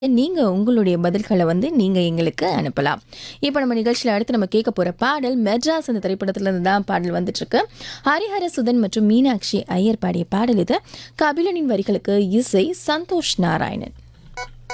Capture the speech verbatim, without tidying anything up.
நீங்க உங்களுடைய பதில்கள வந்து நீங்க எங்களுக்கு அனுப்பலாம். இப்ப நம்ம நிகழ்ச்சியில அடுத்து நம்ம கேட்க போற பாடல் மெட்ராஸ் அந்த திரைப்படத்துல இருந்து தான் பாடல் வந்துட்டுருக்கு. ஹரிஹர சுதன் மற்றும் மீனாட்சி ஐயர் பாடிய பாடல் இது. கபிலனின் வரிகளுக்கு இசை சந்தோஷ் நாராயணன்.